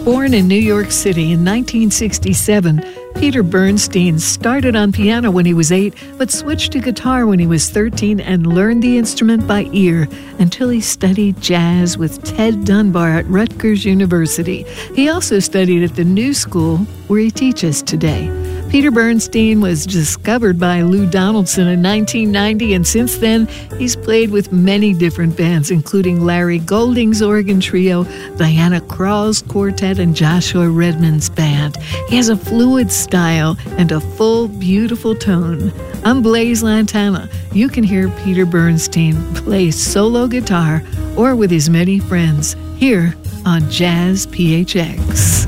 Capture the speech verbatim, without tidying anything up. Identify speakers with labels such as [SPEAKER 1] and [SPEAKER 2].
[SPEAKER 1] Born in New York City in nineteen sixty-seven, Peter Bernstein started on piano when he was eight, but switched to guitar when he was thirteen and learned the instrument by ear until he studied jazz with Ted Dunbar at Rutgers University. He also studied at the New School, where he teaches today. Peter Bernstein was discovered by Lou Donaldson in nineteen ninety, and since then, he's played with many different bands, including Larry Golding's organ trio, Diana Krall's quartet, and Joshua Redman's band. He has a fluid style and a full, beautiful tone. I'm Blaise Lantana. You can hear Peter Bernstein play solo guitar or with his many friends here on Jazz P H X.